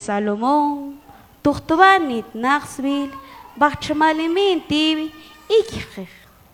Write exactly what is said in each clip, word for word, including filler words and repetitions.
Salomón, tuchtuanit naxvil, bachmalimin tibi, ikich.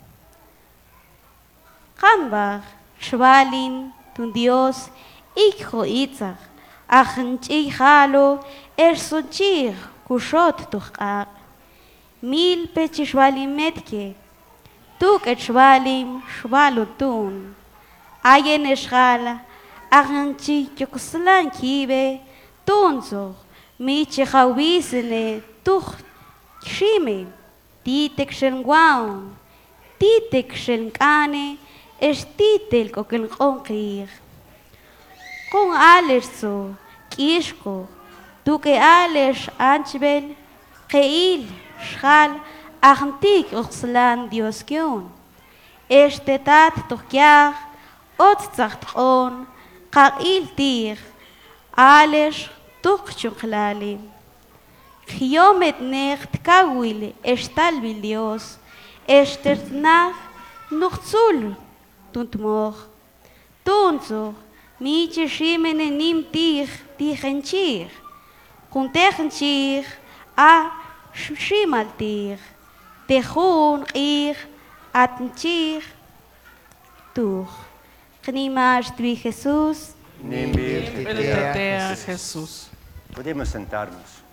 Hanbach, Schwalin, tun Dios, ikho itzach, achenchi halo, er sonchir, kushot tuchak. Mil pechi Schwalim metke, tuk et Schwalim, Schwalutun. Ayen eschala, achenchi yokuslan kibe, tunzo, michi hawisene, tuch, shime, titek shenguaun, titek shenkane, estitel kokel konkir. Con alerso, kishko, tuke alers anchbel, keil, schal, achentik oxlan Dios kion. Este tat tokiach, otzachtron, kail tir, alers tukchunklali. Giomet necht kawil, estal bil Dios, estert nach, noch zul, tunt moch. Tunzo, mietje shimene nim tir, tichenchir. Kuntechenchir, a shimaltir. Tejun ir, atenchir, tuch. Gnimas dwi Jesús. Nimbir Jesús. Podemos sentarnos.